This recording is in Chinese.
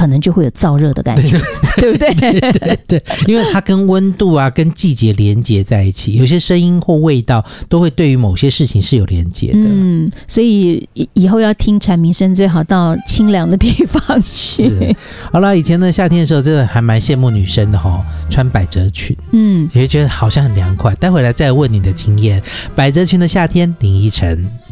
可能就会有燥热的感觉，对不对？ 对，因为它跟温度啊跟季节连结在一起，有些声音或味道都会对于某些事情是有连结的。 所以以后要听蝉鸣声最好到清凉的地方去。 是，好了，以前呢夏天的时候真的还蛮羡慕女生的穿百褶裙，也会觉得好像很凉快。待会来再问你的经验。百褶裙的夏天，林依晨。